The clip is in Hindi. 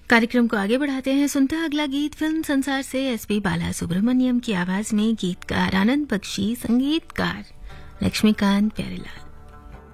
कार्यक्रम को आगे बढ़ाते हैं, सुनते हैं अगला गीत फिल्म संसार से एसपी बाला सुब्रमण्यम की आवाज में, गीतकार आनंद बख्शी, संगीतकार लक्ष्मीकांत प्यारेलाल।